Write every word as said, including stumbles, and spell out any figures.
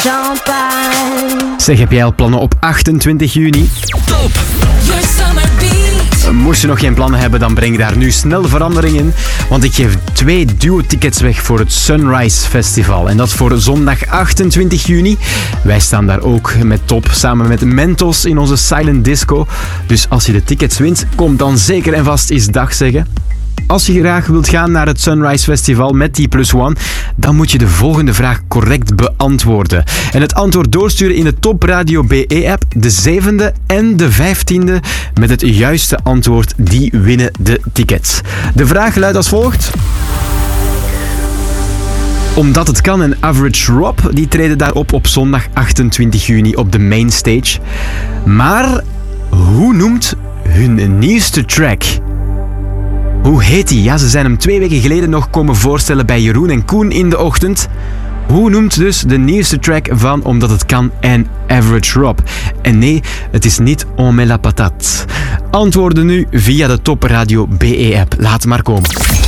champagne. Zeg, heb jij al plannen op achtentwintig juni? Top! Your summer beat. Moest je nog geen plannen hebben, dan breng daar nu snel verandering in. Want ik geef twee duo-tickets weg voor het Sunrise Festival. En dat voor zondag achtentwintig juni. Wij staan daar ook met Top, samen met Mentos in onze Silent Disco. Dus als je de tickets wint, kom dan zeker en vast eens dag zeggen. Als je graag wilt gaan naar het Sunrise Festival met T plus one, dan moet je de volgende vraag correct beantwoorden. En het antwoord doorsturen in de Top Radio B E-app, de zevende en de vijftiende. Met het juiste antwoord, die winnen de tickets. De vraag luidt als volgt. Omdat het kan en Average Rob, die treden daarop op zondag achtentwintig juni op de mainstage. Maar hoe noemt hun nieuwste track? Hoe heet die? Ja, ze zijn hem twee weken geleden nog komen voorstellen bij Jeroen en Koen in de ochtend. Hoe noemt dus de nieuwste track van Omdat het kan en Average Rob? En nee, het is niet On met la patate. Antwoorden nu via de Top Radio B E-app. Laat maar komen.